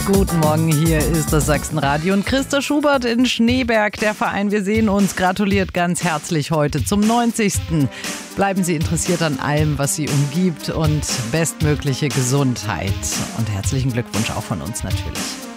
Guten Morgen, hier ist das Sachsenradio und Christa Schubert in Schneeberg. Der Verein Wir sehen uns gratuliert ganz herzlich heute zum 90. Bleiben Sie interessiert an allem, was Sie umgibt und bestmögliche Gesundheit. Und herzlichen Glückwunsch auch von uns natürlich.